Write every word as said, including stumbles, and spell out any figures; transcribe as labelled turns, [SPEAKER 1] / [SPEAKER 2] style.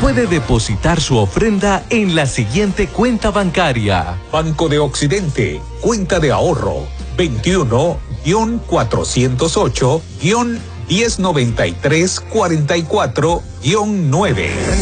[SPEAKER 1] puede depositar su ofrenda en la siguiente cuenta bancaria.
[SPEAKER 2] Banco de Occidente, cuenta de ahorro veintiuno, cuatrocientos ocho, diez noventa y tres, cuarenta y cuatro, nueve.